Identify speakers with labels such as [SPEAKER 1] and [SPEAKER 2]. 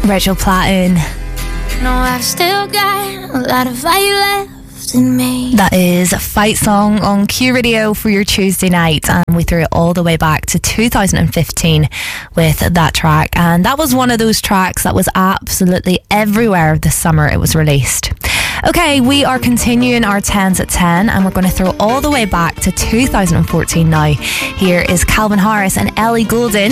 [SPEAKER 1] Rachel Platten.
[SPEAKER 2] No, I've still got a lot of fire left in me.
[SPEAKER 1] That is a Fight Song on Q Radio for your Tuesday night, and we threw it all the way back to 2015 with that track, and that was one of those tracks that was absolutely everywhere this summer it was released. Okay, we are continuing our 10s at 10, and we're going to throw all the way back to 2014 now. Here is Calvin Harris and Ellie Goulding.